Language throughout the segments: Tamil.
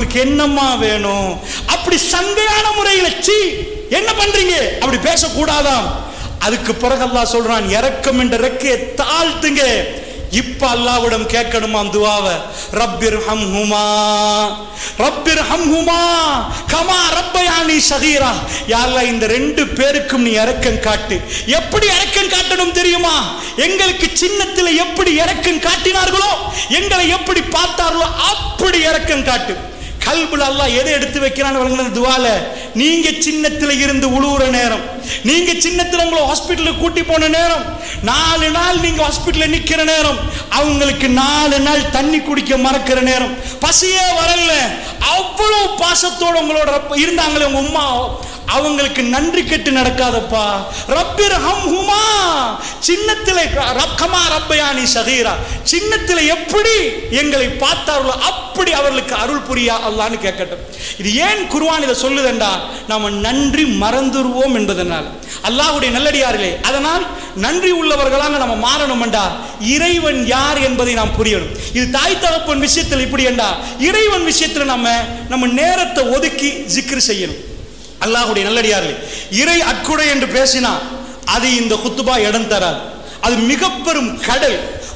உங்களுக்கு என்னம்மா வேணும்? அப்படி சங்கையான முறையில் என்ன பண்றீங்க அப்படி பேசக்கூடாதாம். அதுக்கு பிறகு அல்லாஹ் சொல்றான், இரக்கம் என்ற ரெக்கையை தாழ்த்துங்க. இப்ப அல்லாஹ்விடம் கேட்கணுமா துஆவை, ரப்பிர்ஹம்ஹுமா ரப்பிர்ஹம்ஹுமா கமா ரப்பயானி ஸகீரா. யா அல்லாஹ், இந்த ரெண்டு பேருக்கும் நீ இரக்கம் காட்டு. எப்படி இரக்கம் காட்டணும் தெரியுமா? எங்களுக்கு சின்னத்தில் எப்படி இரக்கம் காட்டினார்களோ, எங்களை எப்படி பார்த்தார்களோ அப்படி இரக்கம் காட்டு. கல்புல அல்லாஹ் எதை எடுத்து வைக்கிறான்னு துஆல, நீங்க சின்னத்துல இருந்து உழுவுற நேரம், நீங்க சின்னத்துல உங்களை ஹாஸ்பிட்டலுக்கு கூட்டி போன நேரம், 4 நாள் நீங்க ஹாஸ்பிட்டல்ல நிக்கிற நேரம், அவங்களுக்கு 4 நாள் தண்ணி குடிக்க மறக்கிற நேரம், பசியே வரல, அவ்வளவு பாசத்தோட உங்களோட இருந்தாங்களே உங்க உம்மா, அவங்களுக்கு நன்றி கெட்டு நடக்காதப்பா. ரப்பிர்ஹம்ஹுமா, சின்னத்திலே கமா ரப்பயானி ஸகீரா, சின்னத்திலே எப்படி எங்களை பார்த்தார்களோ அப்படி அவர்களுக்கு அருள் புரியா அல்லாஹ்னு கேட்கட்டும். இது ஏன் குர்ஆன் இதை சொல்லுதென்றா, நாம நன்றி மறந்துருவோம் என்பதனால். அல்லாஹ்வுடைய நல்லடியார்களே, அதனால் நன்றி உள்ளவர்களாக நம்ம மாறணும்டா இறைவன் யார் என்பதை நாம் புரியணும். இது தாய் தகப்பன் விஷயத்தில் இப்படி என்றா, இறைவன் விஷயத்தில் நம்ம நேரத்தை ஒதுக்கி ஜிக்ர் செய்யணும். அல்லாஹ்வுடைய நல்லடியார்களே, இறை அக்குடை என்று பேசினா அது இந்த குத்துபா இடம் தராது. அது மிக பெரும் கடல்.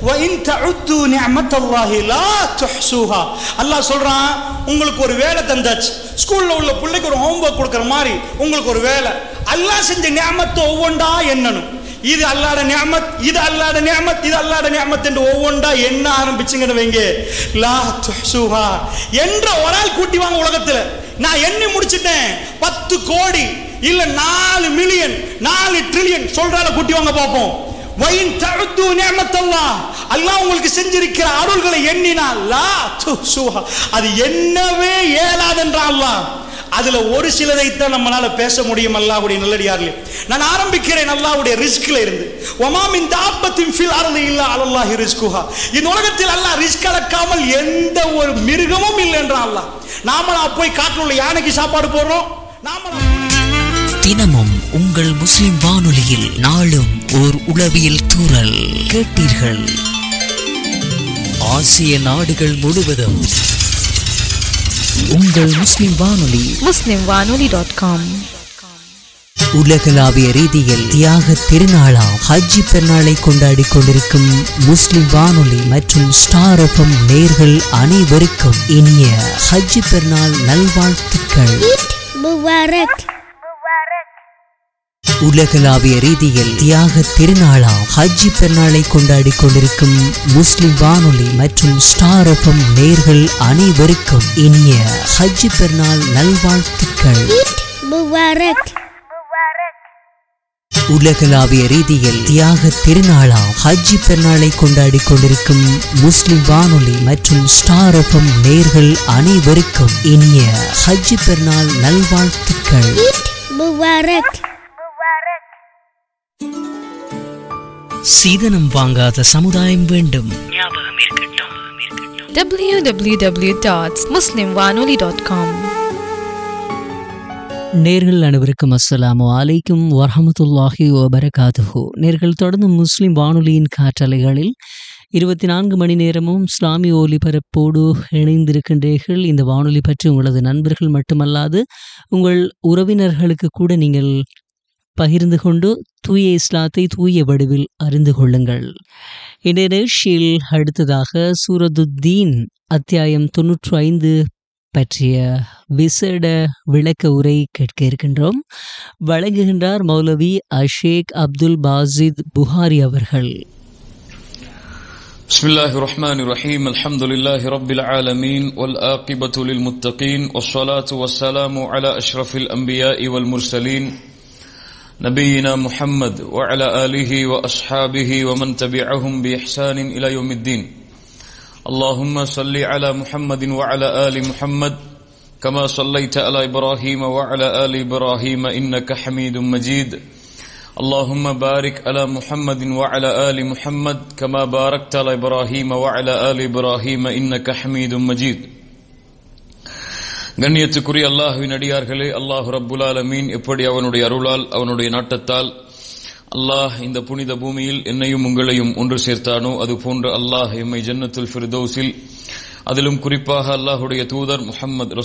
அல்லாஹ் சொல்றான், உங்களுக்கு ஒரு வேலை தந்தாச்சு, ஸ்கூல்ல உள்ள பிள்ளைக்கு ஒரு ஹோம்வொர்க் கொடுக்கிற மாதிரி உங்களுக்கு ஒரு வேலை. அல்லாஹ் செஞ்ச நிஅமத்தை ஒவ்வொன்றா எண்ணணும். இது அல்லாஹ்ட நிஅமத், இது அல்லாஹ்ட நிஅமத், இது அல்லாஹ்ட நிஅமத் என்று ஒவ்வொன்றா எண்ண ஆரம்பிச்சுங்கன்னு வைங்க, லா துஹ்சுஹா என்ற ஒரு ஆள் கூட்டி வாங்க உலகத்துல. நான் எண்ணி முடிச்சிட்டேன் 10 கோடி இல்ல 4 மில்லியன் 4 ட்ரில்லியன் சொல்றால கூட்டி வாங்க பாப்போம். வைன் தஅது நிஅமத்தல்லாஹ், அல்லாஹ் உங்களுக்கு செஞ்சிருக்கிற அருள்களை எண்ணினால் லா துஹ்சுஹா, அது என்னவே இயலாதென்றான் அல்லாஹ். அதுல ஒரு சிலதைத்தான் நம்மளால பேச முடியும். அல்லாஹ்வுடைய நல்லடியார்களே, நான் ஆரம்பிக்கிறேன் அல்லாஹ்வுடைய ரிஸ்க்ல இருந்து. வமா மின் தாபத்தின் ஃபில் அர்தி இல்லா அலல்லாஹி ரிஸ்குஹா, இந்த உலகத்தில் அல்லாஹ் ரிஸ்க் அடக்காமல் எந்த ஒரு மிருகமும் இல்லை என்றான் அல்லாஹ். நாமளா போய் காட்டுல உள்ள யானைக்கு சாப்பாடு போடுறோம்? தினமும் உங்கள் முஸ்லிம் வானொலியில் நாளும் ஓர் உளவியல் தூறல் கேட்டீர்கள். ஆசிய நாடுகள் முழுவதும் உங்கள் முஸ்லிம் வானொலி muslimwanoli.com உலகளாவிய ரீதியில் தியாக திருநாளாம் ஹஜ்ஜி பெருநாளை கொண்டாடி கொண்டிருக்கும் முஸ்லிம் வானொலி மற்றும் ஸ்டார் எஃப்எம் நேயர்கள் அனைவருக்கும் இனிய ஹஜ்ஜி பெருநாள் நல்வாழ்த்துக்கள். உலகளாவிய ரீதியில் தியாக திருநாளாம் ஹஜ்ஜி பெருநாளை கொண்டாடி கொண்டிருக்கும் முஸ்லிம் வானொலி மற்றும் ஸ்டார் எஃப்எம் நேயர்கள் அனைவருக்கும் இனிய ஹஜ்ஜி பெருநாள் நல்வாழ்த்துக்கள். உலகளாவிய ரீதியில் தியாக திருநாளாம் ஹஜ்ஜி பெருநாளை கொண்டாடி கொண்டிருக்கும் முஸ்லிம் வானொலி மற்றும் ஸ்டார் எஃப்எம் நேயர்கள் அனைவருக்கும் இனிய ஹஜ்ஜி பெருநாள் நல்வாழ்த்துக்கள். சீதனம் வாங்காத சமுதாயம் வேண்டும். www.muslimwanoli.com நேர்கள் அனைவருக்கும் அஸ்ஸலாமு அலைக்கும் வரஹ்மத்துல்லாஹி வபரகாத்துஹு. நேர்கள் தொடர்ந்து முஸ்லிம் வானொலியின் காற்றலைகளில் 24 மணி நேரமும் இஸ்லாமிய ஒலிபரப்போடு இணைந்திருக்கின்றீர்கள். இந்த வானொலி பற்றி உங்களது நண்பர்கள் மட்டுமல்லாது உங்கள் உறவினர்களுக்கு கூட நீங்கள் பகிர்ந்து கொண்டு தூய இஸ்லாத்தை தூய வடிவில் அறிந்து கொள்ளுங்கள். இந்த நிகழ்ச்சியில் அடுத்ததாக சூரத்துத்தீன் அத்தியாயம் 95 பற்றிய விசேட விளக்க உரை கேட்க இருக்கின்றோம். வழங்குகின்றார் மௌலவி அஷேக் அப்துல் பாசித் புகாரி அவர்கள். பிஸ்மில்லாஹிர் ரஹ்மானிர் ரஹீம். அல்ஹம்துலில்லாஹி ரப்பில் ஆலமீன் வல் ஆகிபத்து லில் முத்தகீன் வஸ்ஸலாத்து வஸ்ஸலாமு அலா அஷ்ரஃபில் அன்பியாஇ வல் முர்சலீன் நபியினா முஹம்மத் வ அலா ஆலிஹி வ அஸ்ஹாபிஹி வ மன் தபிஅஹும் பி இஹ்சானின் இலா யௌமித்தீன். اللهم صل على محمد وعلى آل محمد كما صليت على إبراهيم وعلى آل إبراهيم إنك حميد مجيد. اللهم بارك على محمد وعلى آل محمد كما باركت على إبراهيم وعلى آل إبراهيم إنك حميد مجيد. கண்ணியத்துக்குரிய அல்லாஹ்வின் அடியார்களே, அல்லாஹ் ரப்புல் ஆலமீன் எப்படி அவனுடைய அருளால் அவனுடைய நாட்டத்தால் அல்லாஹ் இந்த புனித பூமியில் என்னையும் உங்களையும் ஒன்று சேர்த்தானோ அதுபோன்று அல்லாஹ் எம்மை ஜன்னத்துல் ஃபிர்தௌஸில் அதிலும் குறிப்பாக அல்லாஹுடைய தூதர் முஹம்மது